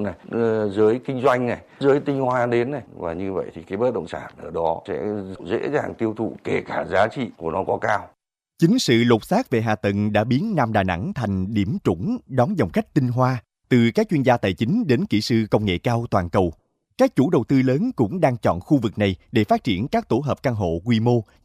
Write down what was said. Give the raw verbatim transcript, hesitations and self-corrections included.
này, giới kinh doanh này, giới tinh hoa đến này, và như vậy thì cái bất động sản ở đó sẽ dễ dàng tiêu thụ, kể cả giá trị của nó có cao. Chính sự lột xác về hạ tầng đã biến Nam Đà Nẵng thành điểm trũng đón dòng khách tinh hoa từ các chuyên gia tài chính đến kỹ sư công nghệ cao toàn cầu. Các chủ đầu tư lớn cũng đang chọn khu vực này để phát triển các tổ hợp căn hộ quy mô